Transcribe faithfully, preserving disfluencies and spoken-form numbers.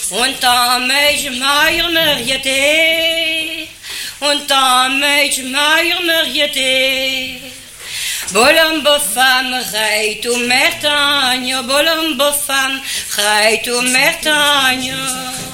Und da meid meier mer jete, und da meid meier mer jete. Bolam bofam khaytu mertanyo, bolam bofam khaytu mertanyo.